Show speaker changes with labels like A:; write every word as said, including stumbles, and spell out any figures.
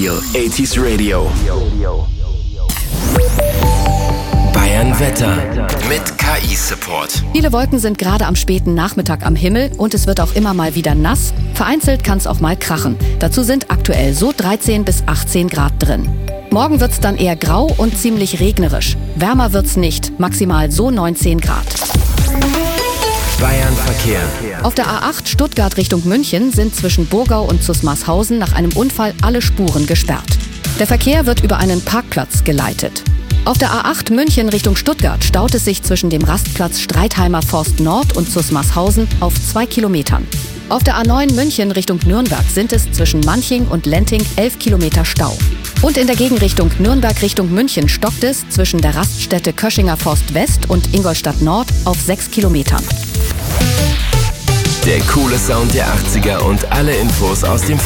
A: Real achtziger Radio. Bayern Wetter mit K I-Support.
B: Viele Wolken sind gerade am späten Nachmittag am Himmel und es wird auch immer mal wieder nass. Vereinzelt kann es auch mal krachen. Dazu sind aktuell so dreizehn bis achtzehn Grad drin. Morgen wird's dann eher grau und ziemlich regnerisch. Wärmer wird's nicht, maximal so neunzehn Grad.
A: Bayern Verkehr.
B: Auf der A acht Stuttgart Richtung München sind zwischen Burgau und Zusmarshausen nach einem Unfall alle Spuren gesperrt. Der Verkehr wird über einen Parkplatz geleitet. Auf der A acht München Richtung Stuttgart staut es sich zwischen dem Rastplatz Streitheimer Forst Nord und Zusmarshausen auf zwei Kilometern. Auf der A neun München Richtung Nürnberg sind es zwischen Manching und Lenting elf Kilometer Stau. Und in der Gegenrichtung Nürnberg Richtung München stockt es zwischen der Raststätte Köschinger Forst West und Ingolstadt Nord auf sechs Kilometern.
A: Der coole Sound der achtziger und alle Infos aus dem